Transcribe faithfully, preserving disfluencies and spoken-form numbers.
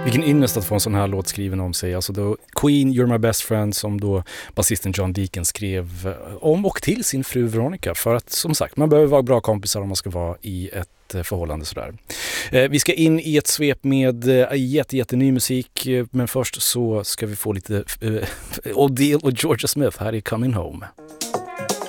Vilken ynnest att få en sån här låt skriven om sig. Alltså då Queen, You're My Best Friend, som då basisten John Deacon skrev om och till sin fru Veronica. För att som sagt, man behöver vara bra kompisar om man ska vara i ett förhållande sådär. Eh, vi ska in i ett svep med eh, jätte, jätte ny musik, men först så ska vi få lite eh, O'Deal och Georgia Smith här i Coming Home.